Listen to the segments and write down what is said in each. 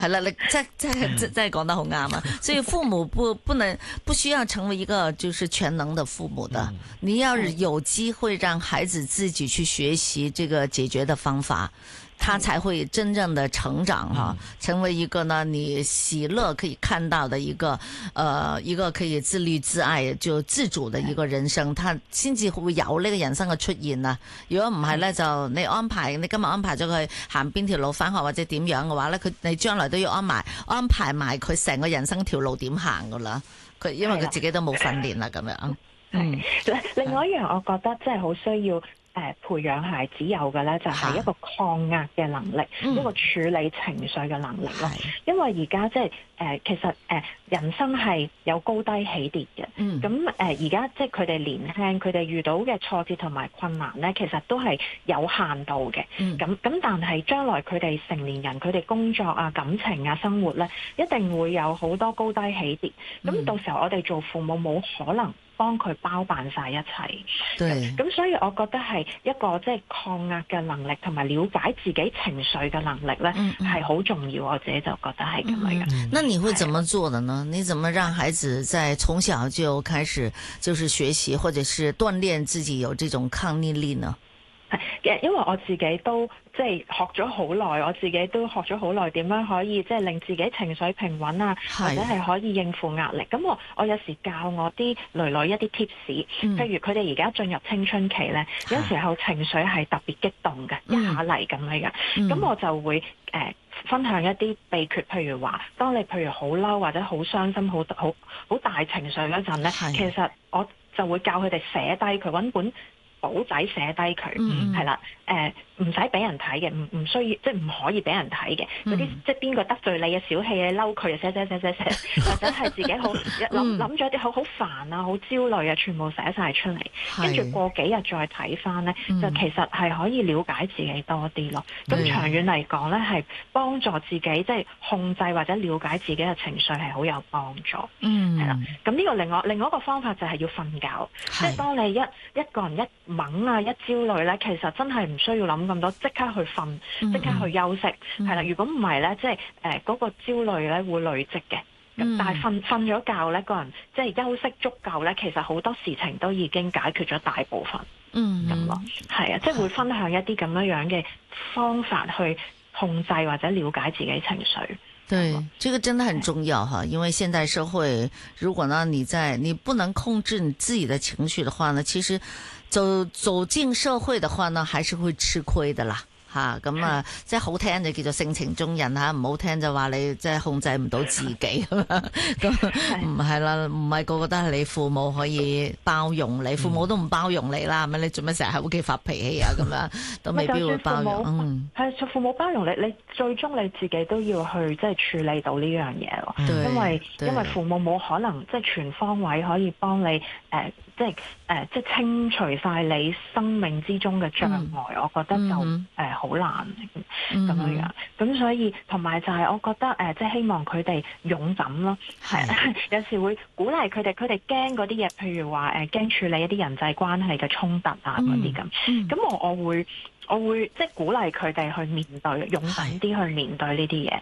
係啦，你真係講得好啱啊！所以父母不需要成為一個就是全能的父母的，你要有機會讓孩子自己去學習這個解決的方法，他才會真正的成長哈，成為一個呢你喜樂可以看到的一個可以自律自愛就自主的一個人生，他先至會有呢個人生嘅出現啊！如果唔係咧，就你今日安排咗佢行邊條路返學或者點樣嘅話咧，你將來都要安排埋佢成個人生條路點行噶啦。因為佢自己都冇訓練啦咁樣。 另外一樣，我覺得真係好需要培養孩子有嘅咧，就係一個抗壓嘅能力，一個處理情緒嘅能力咯。因為而家即係其實人生係有高低起跌嘅。咁而家即係佢哋年輕，佢哋遇到嘅挫折同埋困難咧，其實都係有限度嘅。咁但係將來佢哋成年人，佢哋工作啊、感情啊、生活咧，一定會有好多高低起跌。咁到時候我哋做父母冇可能幫佢包辦晒一切，咁所以我覺得係一個即係抗壓嘅能力，同埋了解自己情緒嘅能力咧，係好重要。我自己就覺得係咁樣嘅。 那你會怎麼做的呢？你怎麼讓孩子在從小就開始就是學習，或者是鍛鍊自己有這種抗逆力呢？ 因為我自己都即係學咗好耐，我自己都學咗好耐點樣可以即係令自己情緒平穩啊，或者係可以應付壓力。咁我有時教我啲女女一啲 tips，譬如佢哋而家進入青春期咧，有時候情緒係特別激動嘅，一下嚟咁樣嘅。咁我就會分享一啲秘訣，譬如話，當你譬如好嬲或者好傷心、好大情緒嗰陣咧，其實我就會教佢哋寫低佢，揾本簿仔寫低佢，係啦，唔使俾人睇嘅，唔需要，即係唔可以俾人睇嘅嗰啲，即係邊個得罪你嘅小氣嘅嬲佢，寫，或者係自己好諗咗啲好煩啊、好焦慮啊，全部寫晒出嚟，跟住過幾日再睇翻咧，就其實係可以了解自己多啲咯。咁長遠嚟講咧，係幫助自己即係控制或者了解自己嘅情緒係好有幫助。係啦，咁呢個另外一個方法就係要瞓覺，即係當你一個人一猛啊、一焦慮咧，其實真係唔需要諗咁多，即刻去瞓，即刻去休息，係啦。如果唔係咧，即係嗰個焦慮咧會累積嘅。咁但係瞓咗覺咧，個人即係休息足夠咧，其實好多事情都已經解決咗大部分。咁咯，係啊，即係會分享一啲咁樣嘅方法去控制或者了解自己情緒。 對，這個真的很重要哈，因為現代社會，如果呢你不能控制你自己的情緒的話呢，其實走進社會的話呢，還是會吃虧的啦。吓咁啊，即係好聽就叫做性情中人吓，唔好聽就話你即係控制唔到自己咁唔係啦，唔係個個都係你父母可以包容你，父母都唔包容你啦，咁你做咩成日喺屋企發脾氣啊？咁樣都未必會包容。 係父母包容你最終你自己都要去即係處理到呢樣嘢咯。因為父母冇可能即係全方位可以幫你即係清除晒你生命之中嘅障礙，我覺得就好難咁樣。咁所以同埋就係我覺得即係希望佢哋勇敢咯。有時會鼓勵佢哋驚嗰啲嘢，譬如話驚處理一啲人際關係嘅衝突啊嗰啲咁。咁我會即係鼓勵佢哋去面對，勇敢啲去面對呢啲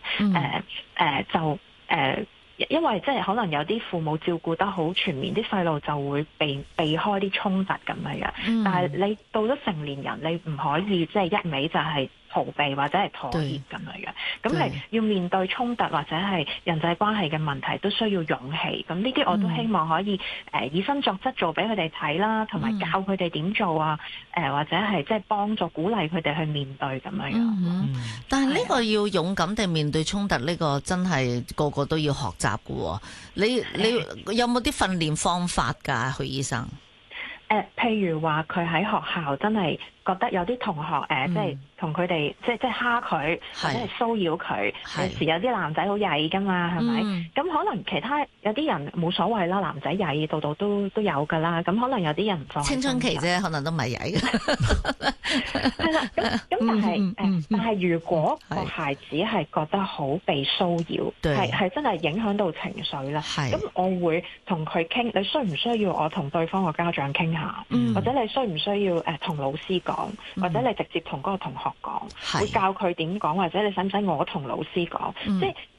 嘢。因為即係可能有啲父母照顧得好全面，啲細路就會避開啲衝突咁樣。但係你到咗成年人，你唔可以即係一味就係逃避或者係妥協咁樣。咁你要面對衝突或者係人際關係嘅問題，都需要勇氣。咁呢啲我都希望可以以身作則做俾佢哋睇啦，同埋教佢哋點做啊。或者係即係幫助鼓勵佢哋去面對咁樣。 但係呢個要勇敢地面對衝突，呢個真係個個都要學習㗎。你有冇啲訓練方法㗎，許醫生？ 譬如話佢喺學校真係覺得有啲同學即係同佢哋即係蝦佢或者係騷擾佢，有時有啲男仔好曳噶嘛，係咪？咁可能其他有啲人冇所謂啦，男仔曳度度都有噶啦。咁可能有啲人放青春期啫，可能都唔係曳嘅。 係啦，咁但係如果個孩子係覺得好被騷擾，係真係影響到情緒啦。咁我會同佢傾，你需唔需要我同對方個家長傾下，或者你需唔需要同老師講？ 講，或者你直接同嗰個同學講，會教佢點講，或者你使唔使我同老師講？即係